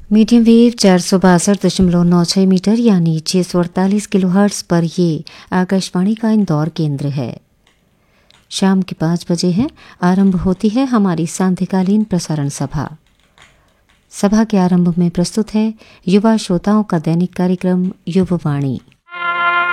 Medium wave 462.96 metre यानी 648 kilohertz पर ये आकाशवाणी का इंदौर केंद्र है। शाम के 5 बजे हैं, आरंभ होती है हमारी सांध्यकालीन प्रसारण सभा। सभा के आरंभ में प्रस्तुत है युवा श्रोताओं का दैनिक कार्यक्रम युववाणी।